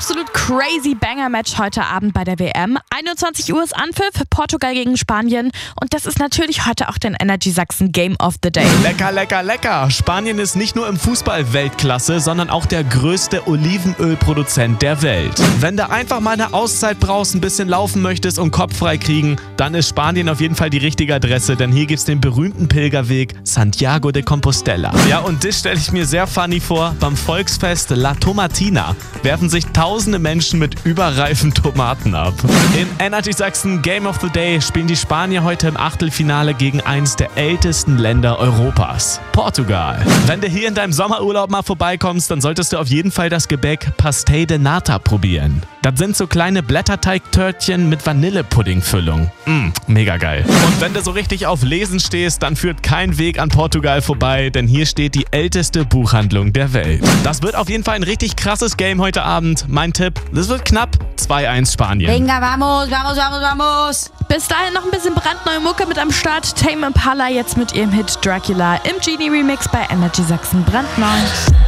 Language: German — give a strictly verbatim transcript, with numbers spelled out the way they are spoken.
absolut crazy Banger-Match heute Abend bei der W M. einundzwanzig Uhr ist Anpfiff, Portugal gegen Spanien. Und das ist natürlich heute auch den Energy Sachsen Game of the Day. Lecker, lecker, lecker. Spanien ist nicht nur im Fußball Weltklasse, sondern auch der größte Olivenölproduzent der Welt. Wenn du einfach mal eine Auszeit brauchst, ein bisschen laufen möchtest und Kopf frei kriegen, dann ist Spanien auf jeden Fall die richtige Adresse, denn hier gibt's den berühmten Pilgerweg Santiago de Compostela. Ja, und das stelle ich mir sehr funny vor. Beim Volksfest La Tomatina werfen sich tausende Menschen mit überreifen Tomaten ab. Im Energy Sachsen Game of the Day spielen die Spanier heute im Achtelfinale gegen eins der ältesten Länder Europas, Portugal. Wenn du hier in deinem Sommerurlaub mal vorbeikommst, dann solltest du auf jeden Fall das Gebäck Pastel de Nata probieren. Das sind so kleine Blätterteigtörtchen mit Vanillepuddingfüllung. Mmh, mega geil. Und wenn du so richtig auf Lesen stehst, dann führt kein Weg an Portugal vorbei, denn hier steht die älteste Buchhandlung der Welt. Das wird auf jeden Fall ein richtig krasses Game heute Abend. Mein Tipp, das wird knapp zwei eins Spanien. Venga, vamos, vamos, vamos, vamos. Bis dahin noch ein bisschen brandneue Mucke mit am Start. Tame Impala jetzt mit ihrem Hit Dracula im Genie Remix bei Energy Sachsen brandneu.